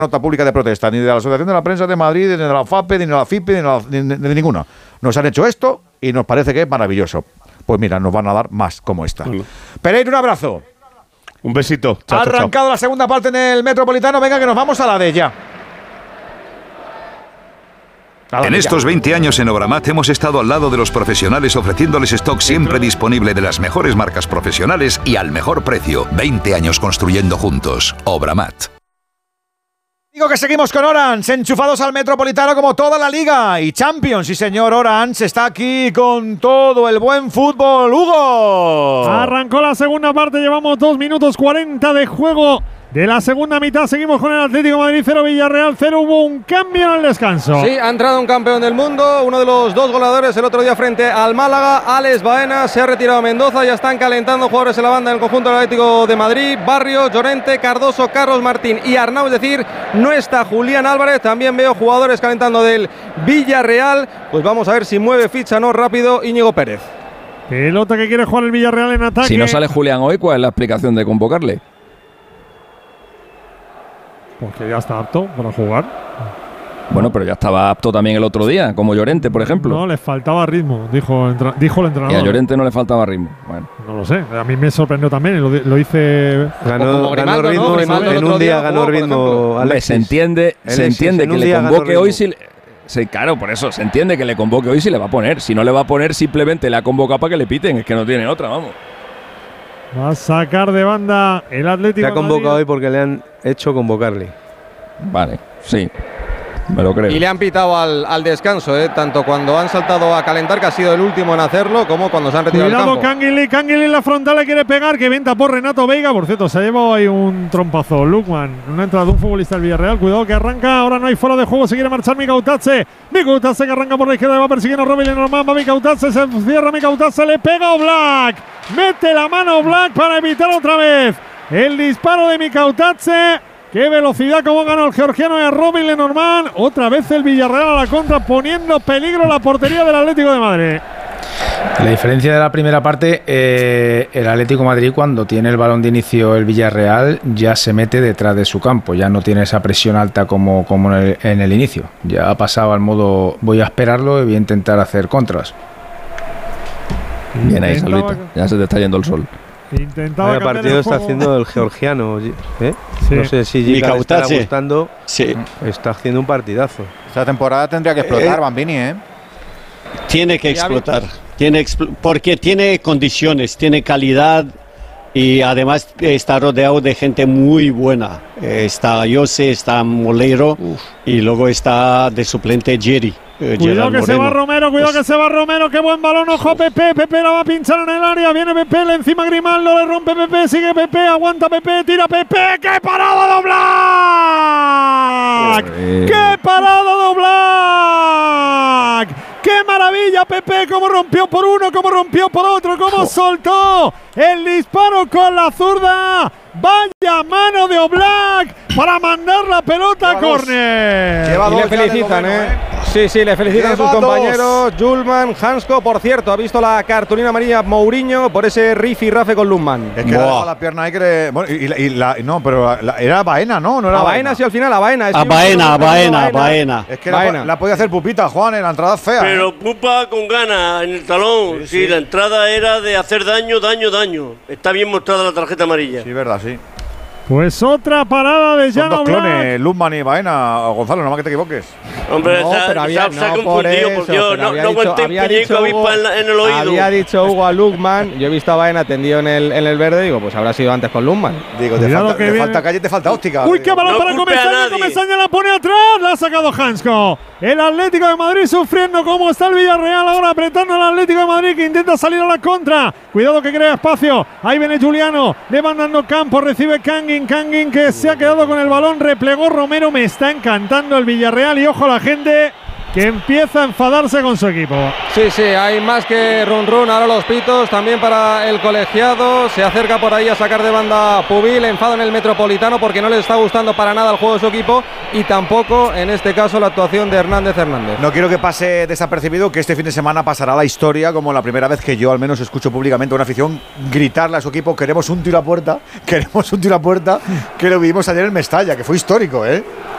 nota pública de protesta, ni de la Asociación de la Prensa de Madrid, ni de la FAPE, ni de la FIPE, ni de ninguna. Nos han hecho esto y nos parece que es maravilloso. Pues mira, nos van a dar más como esta. Pereira, un abrazo. Un besito. Chao, ha arrancado la segunda parte en el Metropolitano. Venga, que nos vamos a la de ya. En estos 20 años en Obramat hemos estado al lado de los profesionales ofreciéndoles stock siempre disponible de las mejores marcas profesionales y al mejor precio. 20 años construyendo juntos. Obramat. Digo que seguimos con Orange, enchufados al Metropolitano como toda la Liga. Y Champions, sí señor, Orange está aquí con todo el buen fútbol. ¡Hugo! Arrancó la segunda parte, llevamos 2 minutos 40 de juego de la segunda mitad. Seguimos con el Atlético de Madrid 0, Villarreal 0. Hubo un cambio en el descanso. Sí, ha entrado un campeón del mundo, uno de los 2 goleadores el otro día frente al Málaga, Alex Baena. Se ha retirado Mendoza, ya están calentando jugadores en la banda en el conjunto del Atlético de Madrid. Barrio, Llorente, Cardoso, Carlos Martín y Arnau, es decir, no está Julián Álvarez. También veo jugadores calentando del Villarreal. Pues vamos a ver si mueve ficha no rápido Íñigo Pérez. Pelota que quiere jugar el Villarreal en ataque. Si no sale Julián hoy, ¿cuál es la explicación de convocarle? Porque ya está apto para jugar. Bueno, pero ya estaba apto también el otro día, como Llorente, por ejemplo. No, le faltaba ritmo, dijo el entrenador. Y a Llorente no le faltaba ritmo. Bueno. No lo sé, a mí me sorprendió también, lo hice… Ganó ritmo, ¿no? En un día ganó ritmo. Hombre, se entiende que le convoque hoy si… Sí, claro, por eso, se entiende que le convoque hoy si le va a poner. Si no le va a poner, simplemente le ha convocado para que le piten, es que no tiene otra, vamos. Va a sacar de banda el Atlético. Se ha convocado hoy porque le han hecho convocarle. Vale, sí, me lo creo. Y le han pitado al descanso, tanto cuando han saltado a calentar, que ha sido el último en hacerlo, como cuando se han retirado del campo. Canguilí en la frontal le quiere pegar, que venta por Renato Veiga. Por cierto, se ha llevado ahí un trompazo Lukman, una entrada de un futbolista del Villarreal. Cuidado que arranca, ahora no hay fuera de juego, se quiere marchar Mikautadze que arranca por la izquierda, va persiguiendo a Robin Lenormand, va Mikautadze, se cierra Mikautadze, le pega Oblak, mete la mano Oblak para evitar otra vez el disparo de Mikautadze. ¡Qué velocidad como ganó el georgiano y a Robin Lenormand! Otra vez el Villarreal a la contra, poniendo peligro la portería del Atlético de Madrid. La diferencia de la primera parte, el Atlético de Madrid, cuando tiene el balón de inicio el Villarreal, ya se mete detrás de su campo, ya no tiene esa presión alta como en el inicio. Ya ha pasado al modo voy a esperarlo y voy a intentar hacer contras. Bien ahí, Salvito, ya se te está yendo el sol. Intentaba el partido está haciendo el georgiano, ¿eh? Sí. No sé si Giga le está gustando. Sí. Está haciendo un partidazo. Esta temporada tendría que explotar Bambini, ¿eh? Tiene que explotar, porque tiene condiciones, tiene calidad y además está rodeado de gente muy buena. Está Jose, está Molero y luego está de suplente Jerry. Cuidado que se va Romero, qué buen balón, ojo Pepe la va a pinchar en el área, viene Pepe, le encima Grimaldo, le rompe Pepe, sigue Pepe, aguanta Pepe, tira Pepe, ¡qué parada de Oblak! ¡Qué parada de Oblak! ¡Qué maravilla Pepe! ¡Cómo rompió por uno, cómo rompió por otro, cómo soltó el disparo con la zurda! ¡Vaya mano de Oblak para mandar la pelota a córner! Y le felicitan, Sí, le felicitan a sus compañeros. Julman, Hansko, por cierto, ha visto la cartulina amarilla Mourinho por ese rifirrafe con Lundman. Es que le ha dejado la pierna ahí que bueno, no, pero era Baena, ¿no? No era Baena, sí, al final, a Baena. Baena. Es que la podía hacer pupita, Juan, en la entrada fea. Pero pupa con ganas en el talón. Sí, la entrada era de hacer daño. Está bien mostrada la tarjeta amarilla. Sí, verdad, sí. Pues otra parada de Jan Oblak. Clones, Lundman y Baena, Gonzalo, no más que te equivoques. Hombre, se ha confundido, por Dios. No aguanté un peñico avispa en el oído. Había dicho Hugo a Lundman, yo he visto a Baena tendido en el verde, digo, pues habrá sido antes con Lundman. Digo, te falta calle, te falta óptica. ¡Uy, qué balón para Comesaña! La pone atrás, la ha sacado Hansko. El Atlético de Madrid sufriendo como está el Villarreal, ahora apretando al Atlético de Madrid que intenta salir a la contra. Cuidado que crea espacio, ahí viene Juliano, le van dando campo, recibe Kangin que se ha quedado con el balón, replegó Romero. Me está encantando el Villarreal y ojo a la gente que empieza a enfadarse con su equipo. Sí, hay más que run, ahora los pitos también para el colegiado. Se acerca por ahí a sacar de banda Pubil, enfado en el Metropolitano porque no le está gustando para nada el juego de su equipo y tampoco en este caso la actuación de Hernández. No quiero que pase desapercibido que este fin de semana pasará la historia como la primera vez que yo al menos escucho públicamente a una afición gritarle a su equipo queremos un tiro a puerta, que lo vivimos ayer en Mestalla, que fue histórico,